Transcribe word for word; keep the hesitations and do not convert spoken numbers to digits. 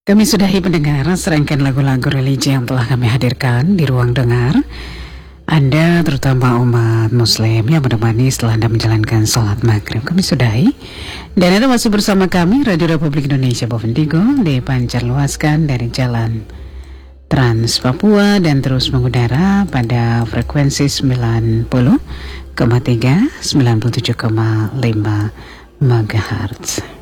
Kami sudahi pendengar serangkaian lagu-lagu religi yang telah kami hadirkan di ruang dengar. Anda terutama umat muslim yang menemani setelah Anda menjalankan sholat maghrib, kami sudahi. Dan Anda masih bersama kami Radio Republik Indonesia Bovendiggo, dipancar luaskan dari jalan Trans Papua dan terus mengudara pada frekuensi sembilan puluh koma tiga, sembilan puluh tujuh koma lima megahertz.